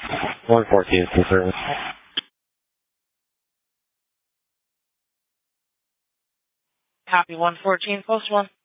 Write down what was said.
114 is in service. Copy 114, post 1.